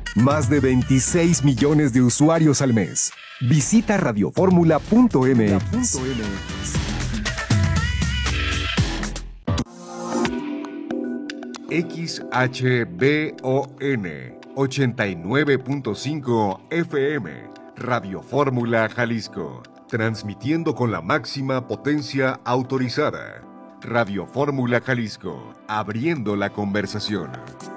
Más de 26 millones de usuarios al mes. Visita radioformula.mx. XHBON 89.5 FM, Radio Fórmula Jalisco, transmitiendo con la máxima potencia autorizada. Radio Fórmula Jalisco, abriendo la conversación.